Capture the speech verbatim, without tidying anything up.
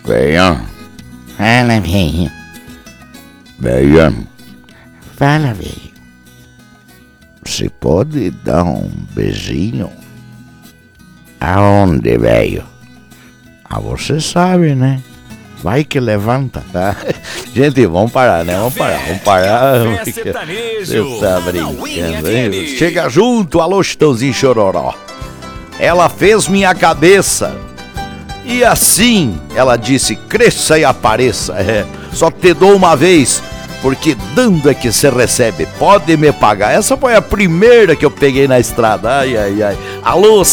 Venha. Fala, velho. Venha. Fala, velho. Você pode dar um beijinho? Aonde, velho? Ah, você sabe, né? Vai que levanta, tá? Gente, vamos parar, né? Vamos parar, vamos parar. Você tá brincando, hein? Chega junto, alô, Chitãozinho Chororó. Ela fez minha cabeça. E assim, ela disse, cresça e apareça. É, só te dou uma vez, porque dando é que você recebe. Pode me pagar. Essa foi a primeira que eu peguei na estrada. Ai, ai, ai. Alô,